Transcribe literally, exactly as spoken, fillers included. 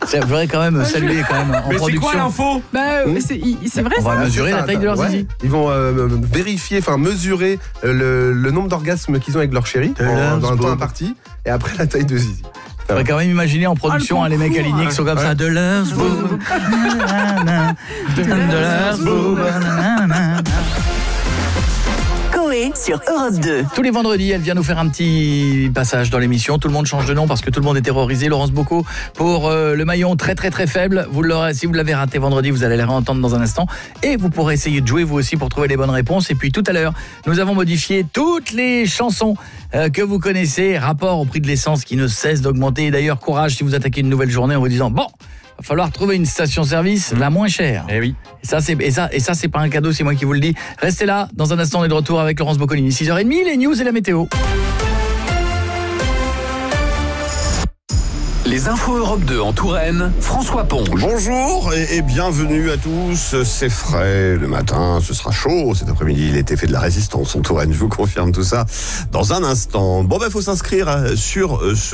Je voudrais quand même saluer quand même en Mais production. c'est quoi l'info? Bah, Mmh. c'est, c'est vrai On va ça. mesurer C'est la ça, taille de leur ouais. zizi. Ils vont euh, vérifier, enfin mesurer euh, le, le nombre d'orgasmes qu'ils ont avec leur chérie De en- leur dans un temps boob. imparti, et après la taille de zizi. On va quand même imaginer en production Ah, le hein, les mecs concours, alignés qui sont comme ça. De leur boob. De leur boob. Coé sur Europe deux. Tous les vendredis, elle vient nous faire un petit passage dans l'émission. Tout le monde change de nom parce que tout le monde est terrorisé. Laurence Bocco pour euh, le maillon très très très faible. Vous l'aurez, si vous l'avez raté vendredi, vous allez le réentendre dans un instant. Et vous pourrez essayer de jouer vous aussi pour trouver les bonnes réponses. Et puis tout à l'heure, nous avons modifié toutes les chansons euh, que vous connaissez. Rapport au prix de l'essence qui ne cesse d'augmenter. Et d'ailleurs, courage si vous attaquez une nouvelle journée en vous disant bon, va falloir trouver une station-service la moins chère. Eh oui. Et ça, c'est, et ça, et ça, c'est pas un cadeau, c'est moi qui vous le dis. Restez là, dans un instant, on est de retour avec Laurence Boccolini. six heures trente, les news et la météo. Les infos Europe deux en Touraine, François Ponge. Bonjour et, et bienvenue à tous. C'est frais le matin, ce sera chaud cet après-midi. L'été fait de la résistance en Touraine, je vous confirme tout ça dans un instant. Bon, ben, faut s'inscrire sur ce